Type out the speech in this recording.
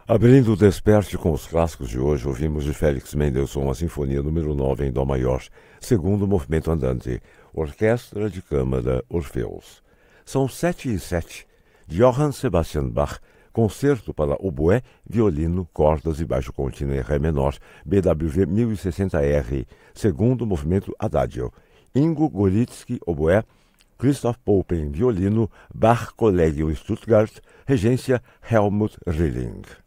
Abrindo o Desperte com os clássicos de hoje, ouvimos de Félix Mendelssohn a Sinfonia número 9 em Dó maior, segundo movimento andante, Orquestra de Câmara Orfeus. São 7:07, de Johann Sebastian Bach, Concerto para oboé, violino, cordas e baixo contínuo em Ré menor, BWV 1060R, segundo movimento Adagio. Ingo Goritsky, oboé, Christoph Popen, violino, Bach Collegium Stuttgart, regência Helmut Rilling.